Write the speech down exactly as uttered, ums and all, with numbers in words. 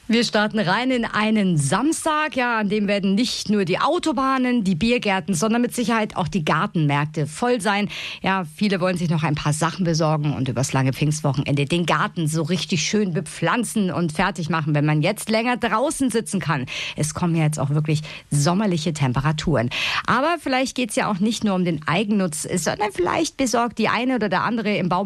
Wir starten rein in einen Samstag, ja, an dem werden nicht nur die Autobahnen, die Biergärten, sondern mit Sicherheit auch die Gartenmärkte voll sein. Ja, viele wollen sich noch ein paar Sachen besorgen und übers lange Pfingstwochenende den Garten so richtig schön bepflanzen und fertig machen, wenn man jetzt länger draußen sitzen kann. Es kommen ja jetzt auch wirklich sommerliche Temperaturen. Aber vielleicht geht's ja auch nicht nur um den Eigennutz, sondern vielleicht besorgt die eine oder der andere im Baumarkt